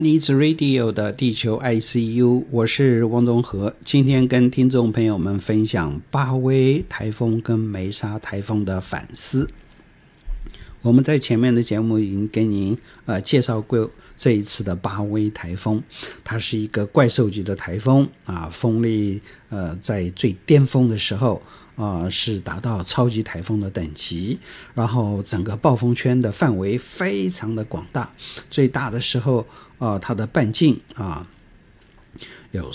Needs Radio 的地球 ICU， 我是汪宗和。今天跟听众朋友们分享巴威台风跟梅沙台风的反思。我们在前面的节目已经给您介绍过这一次的巴威台风，它是一个怪兽级的台风啊，风力在最巅峰的时候是达到超级台风的等级，然后整个暴风圈的范围非常的广大，最大的时候它的半径有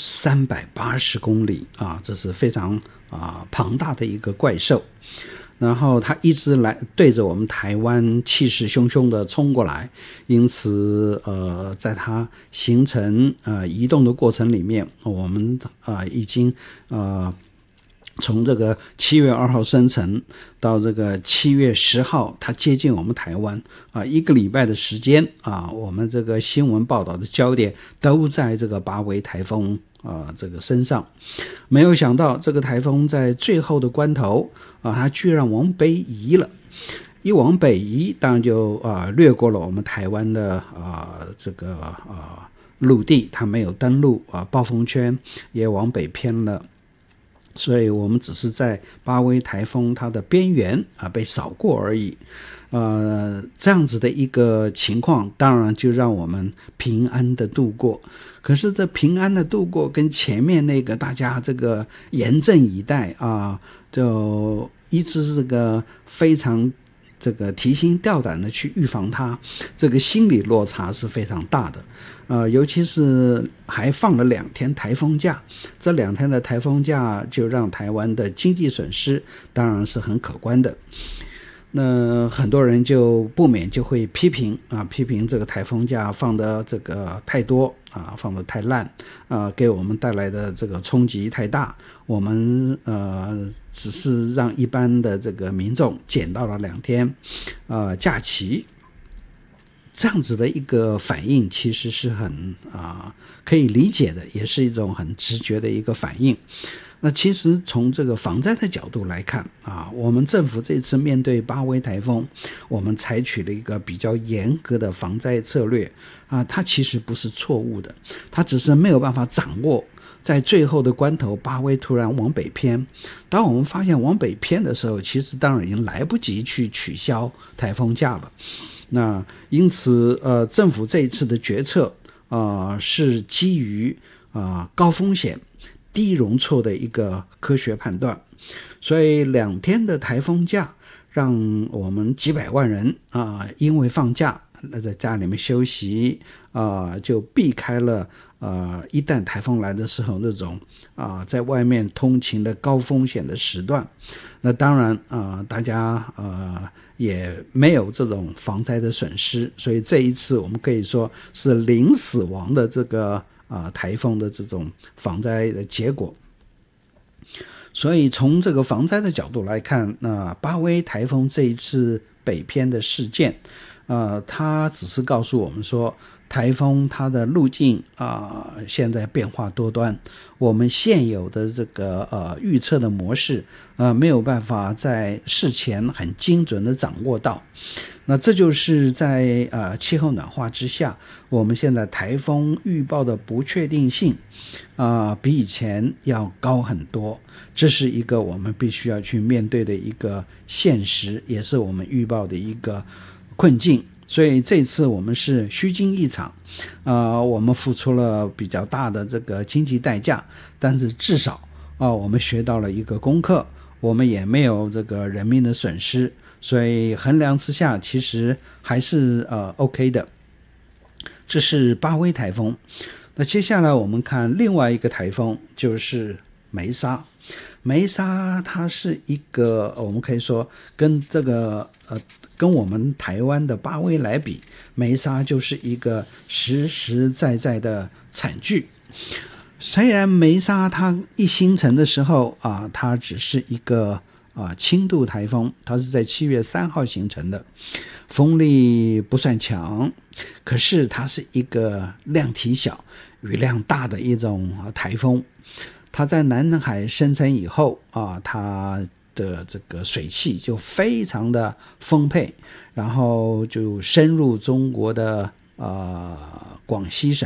380公里这是非常庞大的一个怪兽。然后它一直来对着我们台湾气势汹汹的冲过来，因此在它形成移动的过程里面，我们已经从这个7月2号生成到这个7月10号它接近我们台湾一个礼拜的时间我们这个新闻报道的焦点都在这个巴威台风这个身上。没有想到这个台风在最后的关头它居然往北移了，一往北移当然就掠过了我们台湾的这个陆地，它没有登陆暴风圈也往北偏了，所以我们只是在巴威台风它的边缘被扫过而已。这样子的一个情况当然就让我们平安的度过，可是这平安的度过跟前面那个大家这个严阵以待就一直这个非常这个提心吊胆的去预防它，这个心理落差是非常大的。尤其是还放了2天台风假，这2天的台风假就让台湾的经济损失当然是很可观的。那很多人就不免就会批评这个台风假放的这个太多放的太烂给我们带来的这个冲击太大，我们只是让一般的这个民众捡到了2天假期。这样子的一个反应其实是很可以理解的，也是一种很直觉的一个反应。那其实从这个防灾的角度来看我们政府这次面对巴威台风，我们采取了一个比较严格的防灾策略它其实不是错误的，它只是没有办法掌握在最后的关头巴威突然往北偏。当我们发现往北偏的时候，其实当然已经来不及去取消台风假了。那因此政府这一次的决策是基于高风险低容错的一个科学判断，所以2天的台风假让我们几百万人因为放假在家里面休息就避开了一旦台风来的时候那种在外面通勤的高风险的时段。那当然大家也没有这种防灾的损失，所以这一次我们可以说是零死亡的这个台风的这种防灾的结果。所以从这个防灾的角度来看，巴威台风这一次北偏的事件它只是告诉我们说台风它的路径现在变化多端，我们现有的这个预测的模式没有办法在事前很精准的掌握到。那这就是在气候暖化之下，我们现在台风预报的不确定性比以前要高很多，这是一个我们必须要去面对的一个现实，也是我们预报的一个困境。所以这次我们是虚惊一场我们付出了比较大的这个经济代价，但是至少我们学到了一个功课，我们也没有这个人命的损失，所以衡量之下其实还是OK 的。这是巴威台风。那接下来我们看另外一个台风，就是梅沙。梅沙它是一个我们可以说跟这个跟我们台湾的巴威来比，梅沙就是一个实实在在的惨剧。虽然梅沙它一形成的时候它只是一个轻度台风，它是在7月3号形成的，风力不算强，可是它是一个量体小雨量大的一种台风。它在南海生成以后它的这个水汽就非常的丰沛，然后就深入中国的广西省